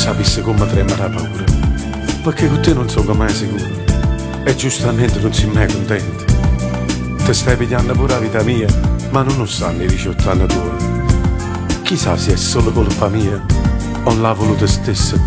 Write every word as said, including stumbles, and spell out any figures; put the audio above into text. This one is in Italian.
sapessi come trema la paura, perché con te non sono mai sicuro e giustamente non sei mai contento. Ti stai pigliando pure la vita mia, ma non lo sanno i diciotto anni tuoi. Chissà se è solo colpa mia o l'ha voluto stesso